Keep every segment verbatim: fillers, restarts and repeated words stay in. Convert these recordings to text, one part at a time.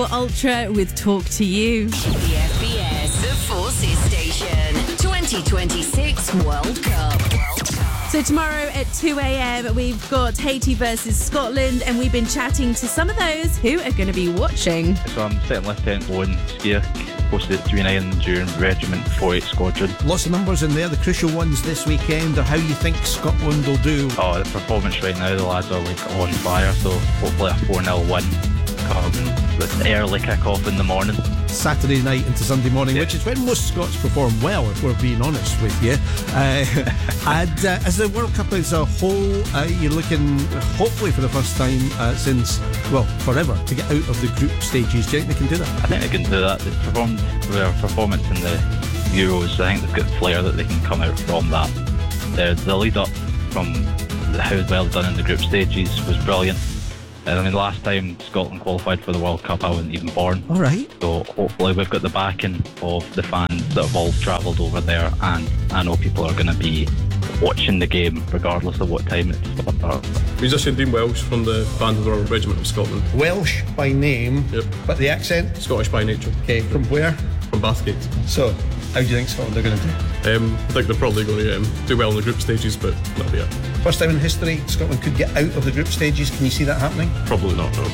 Ultra with Talk to You. The F B S, the Forces Station, twenty twenty-six World Cup. So tomorrow at two a.m. we've got Haiti versus Scotland, and we've been chatting to some of those who are going to be watching. So I'm Second Lieutenant Owen Skier, posted at Green Island during Regiment forty-eight Squadron. Lots of numbers in there. The crucial ones this weekend are how you think Scotland will do. Oh, the performance right now, the lads are like on fire, so hopefully a four nil win coming with early kick-off in the morning. Saturday night into Sunday morning, yeah. Which is when most Scots perform well, if we're being honest with you. Uh, and uh, as the World Cup as a whole, uh, you're looking, hopefully for the first time uh, since, well, forever, to get out of the group stages. Do you think they can do that? I think they can do that. They've performed their performance in the Euros. I think they've got flair that they can come out from that. The, the lead-up from how well done in the group stages was brilliant. I mean, last time Scotland qualified for the World Cup, I wasn't even born. All right. So hopefully we've got the backing of the fans that have all travelled over there, and I know people are going to be watching the game regardless of what time it's starts. Musician Dean Welsh from the Band of the Royal Regiment of Scotland. Welsh by name, yep. But the accent? Scottish by nature. Okay, from where? From Bathgate. So, how do you think Scotland are going to do? Um, I think they're probably going to um, do well in the group stages, but that'll be it. First time in history Scotland could get out of the group stages. Can you see that happening? Probably not, no.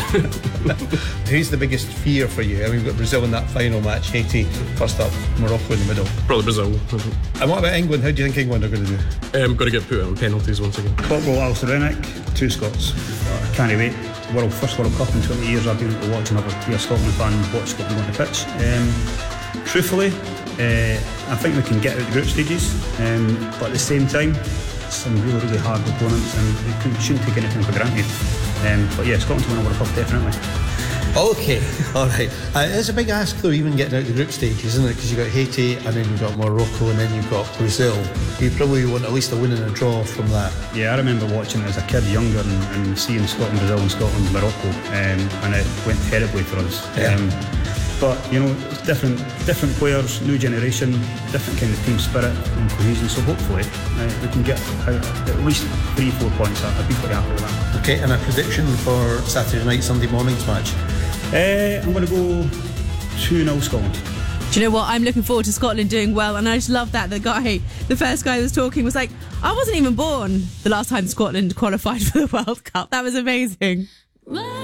Who's the biggest fear for you? I mean, we've got Brazil in that final match, Haiti first up, Morocco in the middle. Probably Brazil. And what about England? How do you think England are going to do? Um, going to get put on penalties once again. Corporal Alistair Rennick, two Scots. I can't wait. World First World Cup in twenty years I've been able to watch, and I've been a Scotland fan, watch Scotland on the pitch. Um, truthfully, uh, I think we can get out the group stages, um, but at the same time, some really, really hard opponents, and we shouldn't take anything for granted. Um, but yeah, Scotland to win a World Cup, definitely. Okay, all right. Uh, it's a big ask, though, even getting out the group stage, isn't it? Because you've got Haiti, and then you've got Morocco, and then you've got Brazil. You probably want at least a win and a draw from that. Yeah, I remember watching it as a kid, younger, and, and seeing Scotland, Brazil, and Scotland, Morocco, um, and it went terribly for us. Yeah. Um, but, you know, it's different different players, new generation, different kind of team spirit and cohesion, so hopefully uh, we can get out at least three, four points. I'd be pretty happy with that. Okay, and a prediction for Saturday night, Sunday morning's match? Uh, I'm going to go two nil Scotland. Do you know what? I'm looking forward to Scotland doing well, and I just love that the guy, the first guy that was talking was like, I wasn't even born the last time Scotland qualified for the World Cup. That was amazing.